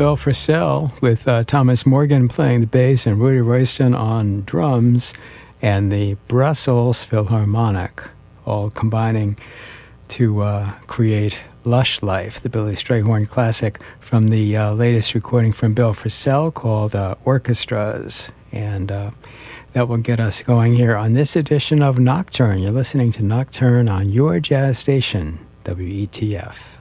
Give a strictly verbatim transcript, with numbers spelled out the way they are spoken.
Bill Frisell with uh, Thomas Morgan playing the bass and Rudy Royston on drums, and the Brussels Philharmonic, all combining to uh, create Lush Life, the Billy Strayhorn classic from the uh, latest recording from Bill Frisell called uh, Orchestras. And uh, that will get us going here on this edition of Nocturne. You're listening to Nocturne on your jazz station, W E T F.